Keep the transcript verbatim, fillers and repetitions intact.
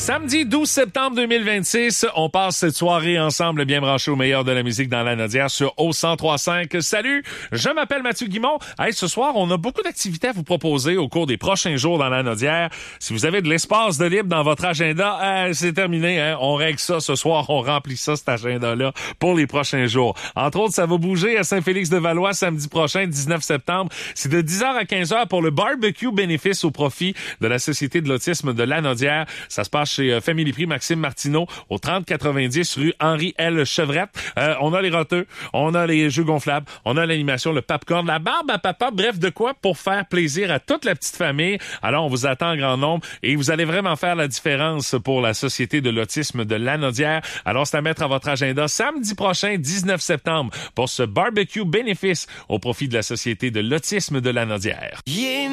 Samedi douze septembre deux mille vingt-six, on passe cette soirée ensemble bien branchés au meilleur de la musique dans la Nodière sur O cent trois cinq. Salut, je m'appelle Mathieu Guimont. Hey, ce soir, on a beaucoup d'activités à vous proposer au cours des prochains jours dans la Nodière. Si vous avez de l'espace de libre dans votre agenda, euh, c'est terminé. Hein? On règle ça ce soir, on remplit ça, cet agenda-là, pour les prochains jours. Entre autres, ça va bouger à Saint-Félix-de-Valois samedi prochain, dix-neuf septembre. C'est de dix heures à quinze heures pour le barbecue bénéfice au profit de la Société de l'autisme de la Nodière. Ça se passe chez Family Prix Maxime Martineau au trente quatre-vingt-dix rue Henri L. Chevrette. Euh, on a les roteux, on a les jeux gonflables, on a l'animation, le popcorn, la barbe à papa, bref, de quoi pour faire plaisir à toute la petite famille. Alors, on vous attend en grand nombre et vous allez vraiment faire la différence pour la Société de l'autisme de la Nodière. Alors, c'est à mettre à votre agenda samedi prochain, dix-neuf septembre, pour ce barbecue bénéfice au profit de la Société de l'autisme de la Nodière. Yeah.